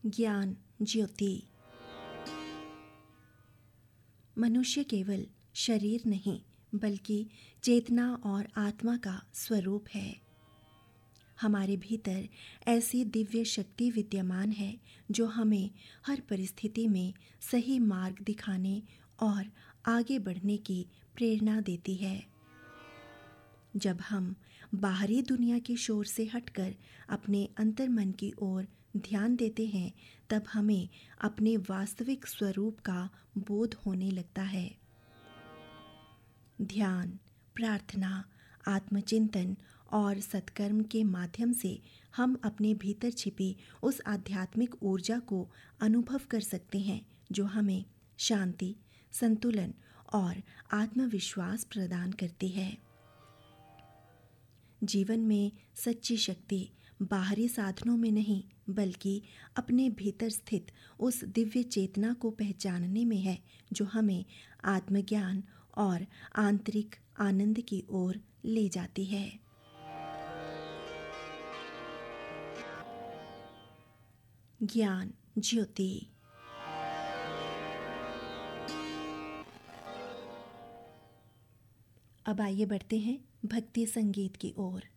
ज्ञान ज्योति। मनुष्य केवल शरीर नहीं बल्कि चेतना और आत्मा का स्वरूप है। हमारे भीतर ऐसी दिव्य शक्ति विद्यमान है जो हमें हर परिस्थिति में सही मार्ग दिखाने और आगे बढ़ने की प्रेरणा देती है। जब हम बाहरी दुनिया के शोर से हटकर अपने अंतर्मन की ओर ध्यान देते हैं, तब हमें अपने वास्तविक स्वरूप का बोध होने लगता है। ध्यान, प्रार्थना, आत्मचिंतन और सत्कर्म के माध्यम से हम अपने भीतर छिपी उस आध्यात्मिक ऊर्जा को अनुभव कर सकते हैं जो हमें शांति, संतुलन और आत्मविश्वास प्रदान करती है। जीवन में सच्ची शक्ति बाहरी साधनों में नहीं बल्कि अपने भीतर स्थित उस दिव्य चेतना को पहचानने में है जो हमें आत्मज्ञान और आंतरिक आनंद की ओर ले जाती है। ज्ञान ज्योति। अब आइए बढ़ते हैं भक्ति संगीत की ओर।